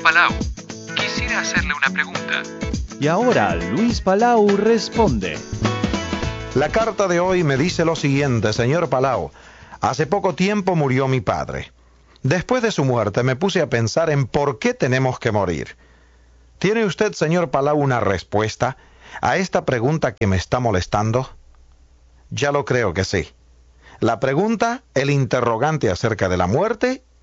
Palau. Quisiera hacerle una pregunta. Y ahora Luis Palau responde. La carta de hoy me dice lo siguiente, señor Palau. Hace poco tiempo murió mi padre. Después de su muerte me puse a pensar en por qué tenemos que morir. ¿Tiene usted, señor Palau, una respuesta a esta pregunta que me está molestando? Ya lo creo que sí. La pregunta, el interrogante acerca de la muerte